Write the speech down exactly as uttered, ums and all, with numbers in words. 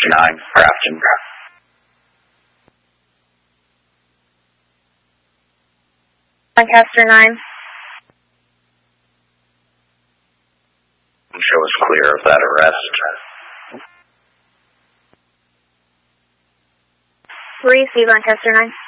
Lancaster nine, Grafton. Lancaster nine. Show us clear of that arrest. Receive Lancaster nine.